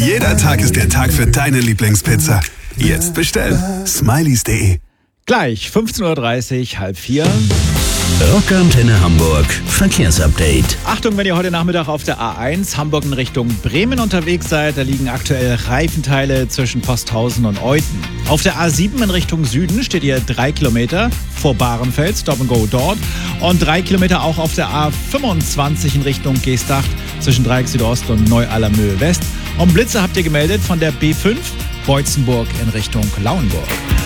Jeder Tag ist der Tag für deine Lieblingspizza. Jetzt bestellen. Smileys.de. Gleich, 15.30 Uhr, halb 4. Rockantenne Hamburg Verkehrsupdate. Achtung, wenn ihr heute Nachmittag auf der A1 Hamburg in Richtung Bremen unterwegs seid, da liegen aktuell Reifenteile zwischen Posthausen und Euthen. Auf der A7 in Richtung Süden steht ihr 3 Kilometer vor Bahrenfeld, Stop and Go dort. Und 3 Kilometer auch auf der A25 in Richtung Geesthacht zwischen Dreieck Südost und Neu-Allermöhe West. Und Blitze habt ihr gemeldet von der B5 Beutzenburg in Richtung Lauenburg.